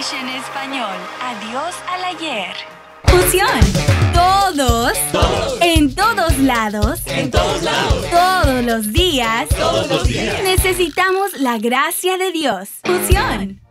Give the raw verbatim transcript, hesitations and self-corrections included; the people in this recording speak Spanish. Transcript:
English en español. Adiós al ayer. Fusión. Todos. Todos. En todos lados. En todos lados. Todos los días. Todos los días. Necesitamos la gracia de Dios. Fusión.